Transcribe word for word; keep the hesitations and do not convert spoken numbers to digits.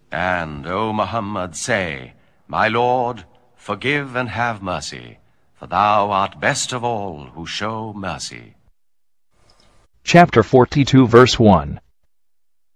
And, O Muhammad, say, My Lord, forgive and have mercy, for thou art best of all who show mercy. Chapter forty-two, verse one.